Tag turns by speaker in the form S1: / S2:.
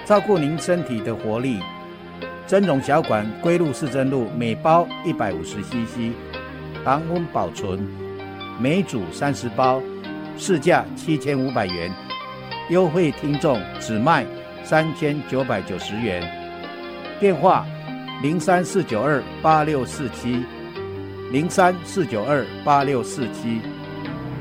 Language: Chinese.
S1: 照顾您身体的活力。蒸笼小管龟鹿市政路每包150cc， 常温保存，每组30包，市价7500元，优惠听众只卖3990元。电话03-492-8647，03-492-8647。